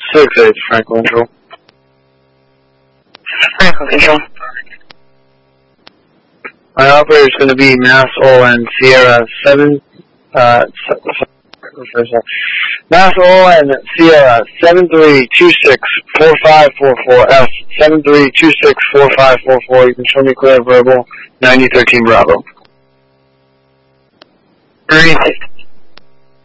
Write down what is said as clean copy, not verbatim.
6-8, Franklin Control. Franklin Control. My operator is going to be Mass ON Sierra 7, Mass ON Sierra 73264544 S 73264544. You can show me clear verbal 9013 Bravo. Breathe.